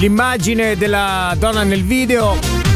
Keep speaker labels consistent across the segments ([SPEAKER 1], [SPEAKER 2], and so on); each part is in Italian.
[SPEAKER 1] L'immagine della donna nel video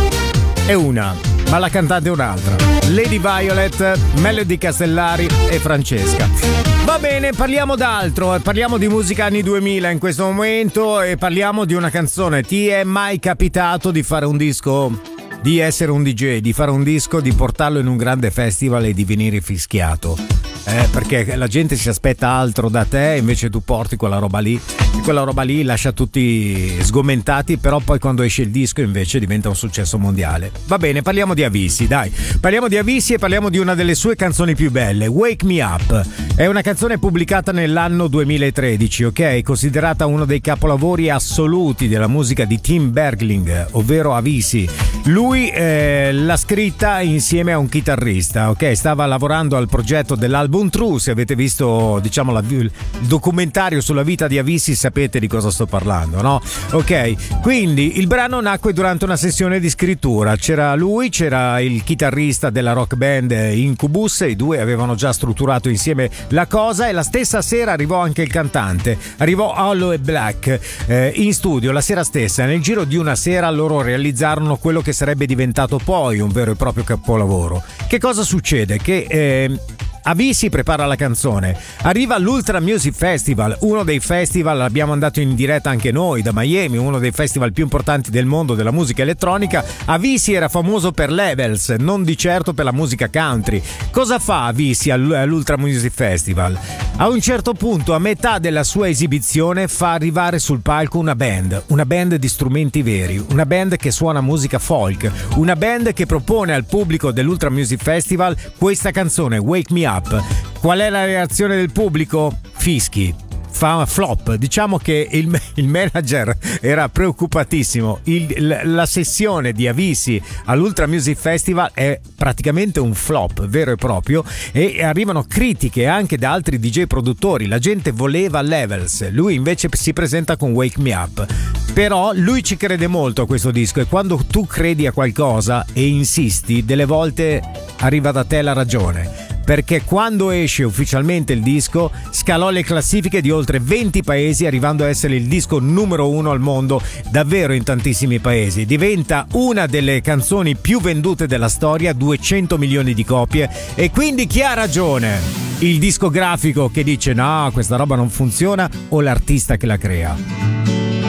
[SPEAKER 1] è una, ma la cantante è un'altra. Lady Violet, Melody Castellari e Francesca. Va bene, parliamo d'altro, parliamo di musica anni 2000 in questo momento e parliamo di una canzone. Ti è mai capitato di fare un disco, di essere un DJ, di fare un disco, di portarlo in un grande festival e di venire fischiato? Perché la gente si aspetta altro da te, invece tu porti quella roba lì e quella roba lì lascia tutti sgomentati, però poi quando esce il disco invece diventa un successo mondiale. Va bene, parliamo di Avicii, dai. Parliamo di Avicii e parliamo di una delle sue canzoni più belle, Wake Me Up. È una canzone pubblicata nell'anno 2013, ok? Considerata uno dei capolavori assoluti della musica di Tim Bergling, ovvero Avicii. Lui l'ha scritta insieme a un chitarrista, ok? Stava lavorando al progetto dell'album True. Se avete visto, diciamo, il documentario sulla vita di Avicii sapete di cosa sto parlando, no? Ok, quindi il brano nacque durante una sessione di scrittura. C'era lui, c'era il chitarrista della rock band Incubus, i due avevano già strutturato insieme la cosa e la stessa sera arrivò anche il cantante. Arrivò Holloway Black in studio la sera stessa. Nel giro di una sera loro realizzarono quello che sarebbe diventato poi un vero e proprio capolavoro. Che cosa succede? Che Avicii prepara la canzone, arriva all'Ultra Music Festival, uno dei festival, l'abbiamo andato in diretta anche noi da Miami, uno dei festival più importanti del mondo della musica elettronica. Avicii era famoso per Levels, non di certo per la musica country. Cosa fa Avicii all'Ultra Music Festival? A un certo punto, a metà della sua esibizione, fa arrivare sul palco una band di strumenti veri, una band che suona musica folk, una band che propone al pubblico dell'Ultra Music Festival questa canzone, Wake Me Up. Qual è la reazione del pubblico? Fischi. Fa flop. Diciamo che il manager era preoccupatissimo. La sessione di Avicii all'Ultra Music Festival è praticamente un flop vero e proprio, e arrivano critiche anche da altri DJ produttori. La gente voleva Levels, lui invece si presenta con Wake Me Up. Però lui ci crede molto a questo disco, e quando tu credi a qualcosa e insisti, delle volte arriva da te la ragione. Perché quando esce ufficialmente il disco scalò le classifiche di oltre 20 paesi, arrivando a essere il disco numero 1 al mondo, davvero in tantissimi paesi. Diventa una delle canzoni più vendute della storia, 200 milioni di copie. E quindi chi ha ragione? Il discografico che dice no, questa roba non funziona, o l'artista che la crea?